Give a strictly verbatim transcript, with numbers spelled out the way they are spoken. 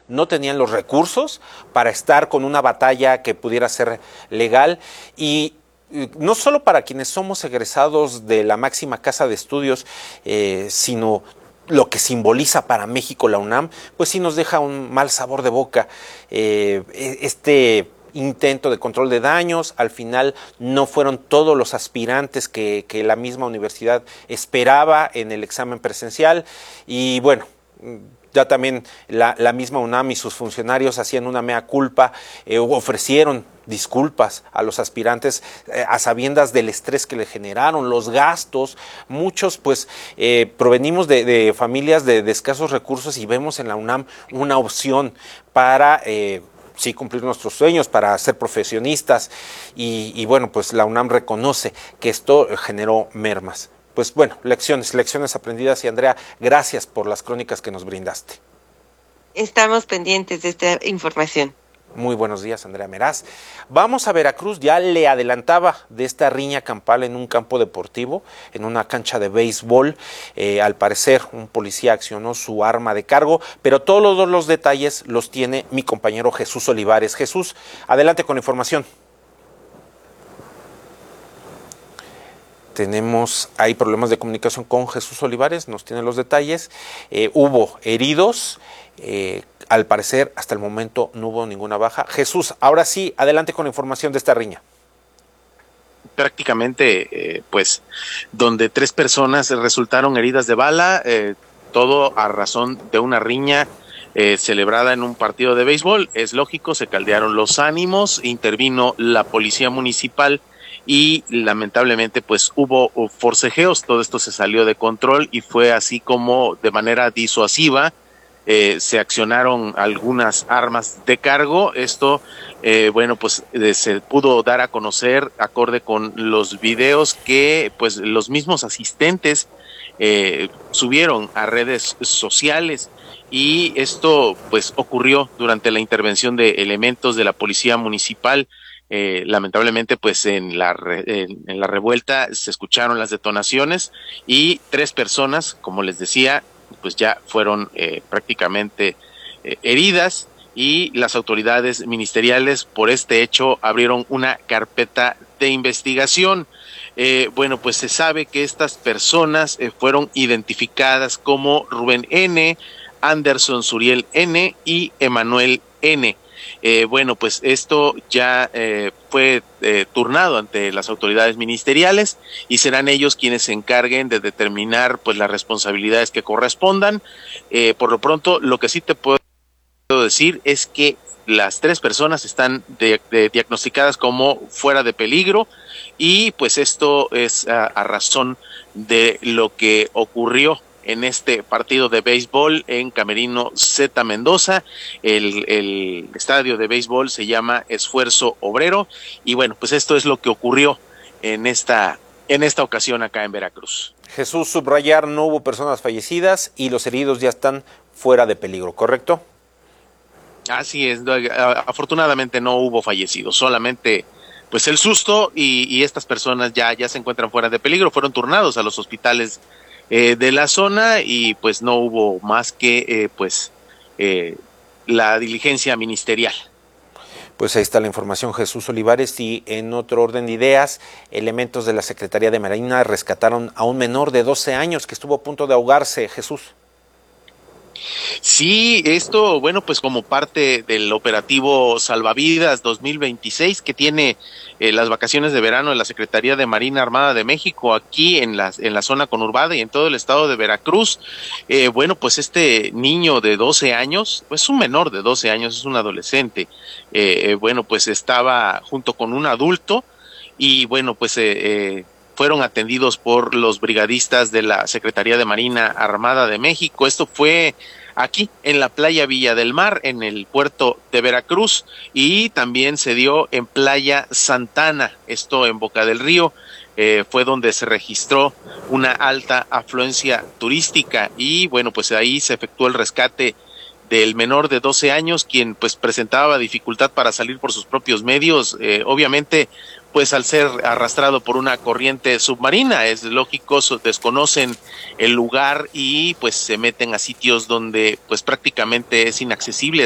no tenían los recursos para estar con una batalla que pudiera ser legal y no solo para quienes somos egresados de la máxima casa de estudios, eh, sino lo que simboliza para México la UNAM, pues sí nos deja un mal sabor de boca. Eh, este intento de control de daños, al final no fueron todos los aspirantes que, que la misma universidad esperaba en el examen presencial y bueno, ya también la, la misma UNAM y sus funcionarios hacían una mea culpa, eh, ofrecieron disculpas a los aspirantes eh, a sabiendas del estrés que le generaron, los gastos. Muchos pues eh, provenimos de, de familias de, de escasos recursos y vemos en la UNAM una opción para eh, sí cumplir nuestros sueños, para ser profesionistas y, y bueno, pues la UNAM reconoce que esto generó mermas. Pues bueno, lecciones, lecciones aprendidas y Andrea, gracias por las crónicas que nos brindaste. Estamos pendientes de esta información. Muy buenos días, Andrea Meraz. Vamos a Veracruz, ya le adelantaba de esta riña campal en un campo deportivo, en una cancha de béisbol. Eh, al parecer, un policía accionó su arma de cargo, pero todos los, los detalles los tiene mi compañero Jesús Olivares. Jesús, adelante con la información. Tenemos, hay problemas de comunicación con Jesús Olivares, nos tiene los detalles. Eh, hubo heridos, eh, al parecer hasta el momento no hubo ninguna baja. Jesús, ahora sí, adelante con la información de esta riña. Prácticamente, eh, pues, donde tres personas resultaron heridas de bala, eh, todo a razón de una riña eh, celebrada en un partido de béisbol. Es lógico, se caldearon los ánimos, intervino la policía municipal y lamentablemente pues hubo forcejeos, todo esto se salió de control y fue así como de manera disuasiva eh, se accionaron algunas armas de cargo. Esto, eh, bueno, pues eh, se pudo dar a conocer acorde con los videos que pues los mismos asistentes eh, subieron a redes sociales. Y esto pues ocurrió durante la intervención de elementos de la policía municipal. Eh, lamentablemente pues en la, re, en, en la revuelta se escucharon las detonaciones y tres personas, como les decía, pues ya fueron eh, prácticamente eh, heridas y las autoridades ministeriales por este hecho abrieron una carpeta de investigación. Eh, bueno, pues se sabe que estas personas eh, fueron identificadas como Rubén N., Anderson Suriel N. y Emanuel N. Eh, bueno, pues esto ya eh, fue eh, turnado ante las autoridades ministeriales y serán ellos quienes se encarguen de determinar pues las responsabilidades que correspondan. Eh, por lo pronto, lo que sí te puedo decir es que las tres personas están de, de, diagnosticadas como fuera de peligro y pues esto es a, a razón de lo que ocurrió en este partido de béisbol en Camerino Zeta Mendoza. El, el estadio de béisbol se llama Esfuerzo Obrero y bueno, pues esto es lo que ocurrió en esta, en esta ocasión acá en Veracruz. Jesús, subrayar, no hubo personas fallecidas y los heridos ya están fuera de peligro, ¿correcto? Así es, afortunadamente no hubo fallecidos, solamente pues el susto y, y estas personas ya, ya se encuentran fuera de peligro, fueron turnados a los hospitales Eh, de la zona y pues no hubo más que eh, pues eh, la diligencia ministerial. Pues ahí está la información, Jesús Olivares. Y en otro orden de ideas, elementos de la Secretaría de Marina rescataron a un menor de doce años que estuvo a punto de ahogarse. Jesús. Sí, esto, bueno, pues como parte del operativo Salvavidas dos mil veintiséis que tiene eh, las vacaciones de verano de la Secretaría de Marina Armada de México aquí en la, en la zona conurbada y en todo el estado de Veracruz. Eh, bueno, pues este niño de doce años, pues un menor de doce años, es un adolescente, eh, eh, bueno, pues estaba junto con un adulto y bueno, pues eh, eh, fueron atendidos por los brigadistas de la Secretaría de Marina Armada de México. Esto fue aquí en la playa Villa del Mar, en el puerto de Veracruz, y también se dio en Playa Santana, esto en Boca del Río. Eh, fue donde se registró una alta afluencia turística y bueno, pues ahí se efectuó el rescate del menor de doce años, quien pues presentaba dificultad para salir por sus propios medios, eh, obviamente pues al ser arrastrado por una corriente submarina, es lógico, desconocen el lugar y pues se meten a sitios donde pues prácticamente es inaccesible.